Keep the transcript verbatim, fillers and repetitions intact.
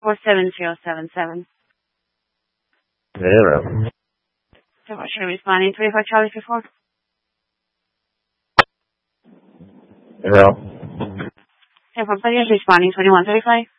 four seven zero seven seven. Zero. So what should I responding? twenty-four Charlie before? Zero. twenty-four Players responding. twenty-one thirty-five.